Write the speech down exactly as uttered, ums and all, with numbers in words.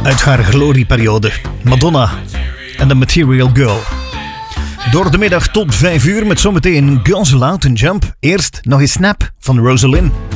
uit haar glorieperiode. Madonna en The Material Girl. Door de middag tot vijf uur met zometeen Girls Aloud and Jump. Eerst nog eens Snap van Rosalind.